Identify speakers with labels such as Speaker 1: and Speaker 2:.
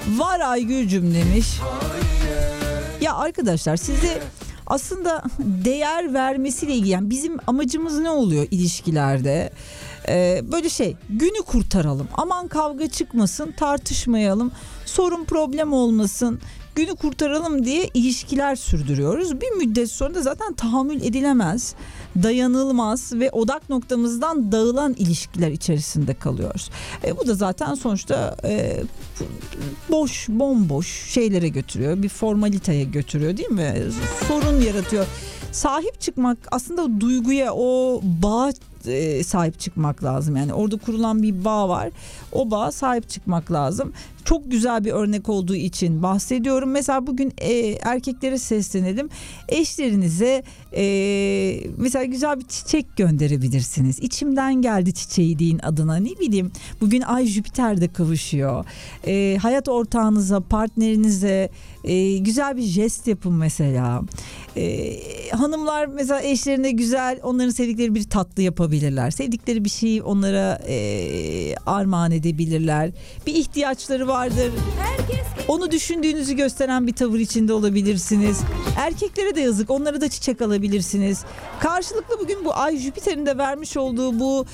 Speaker 1: Var Aygül'cüm demiş. Ya arkadaşlar size aslında değer vermesiyle ilgili, yani bizim amacımız ne oluyor ilişkilerde? Böyle günü kurtaralım, aman kavga çıkmasın, tartışmayalım, sorun problem olmasın, günü kurtaralım diye ilişkiler sürdürüyoruz. Bir müddet sonra da zaten tahammül edilemez, dayanılmaz ve odak noktamızdan dağılan ilişkiler içerisinde kalıyoruz. Bu da zaten sonuçta bomboş şeylere götürüyor, bir formaliteye götürüyor, değil mi? Sorun yaratıyor. Sahip çıkmak aslında o duyguya, o bağa sahip çıkmak lazım. Yani orada kurulan bir bağ var. O bağa sahip çıkmak lazım. Çok güzel bir örnek olduğu için bahsediyorum. Mesela bugün erkeklere seslenelim. Eşlerinize mesela güzel bir çiçek gönderebilirsiniz. İçimden geldi çiçeği deyin adına, ne bileyim. Bugün Ay Jüpiter'de kavuşuyor. Hayat ortağınıza, partnerinize güzel bir jest yapın mesela. Hanımlar mesela eşlerine güzel, onların sevdikleri bir tatlı yapabilirler. Sevdikleri bir şeyi onlara armağan edebilirler. Bir ihtiyaçları vardır. Onu düşündüğünüzü gösteren bir tavır içinde olabilirsiniz. Erkeklere de yazık, onlara da çiçek alabilirsiniz. Karşılıklı bugün bu Ay Jüpiter'in de vermiş olduğu bu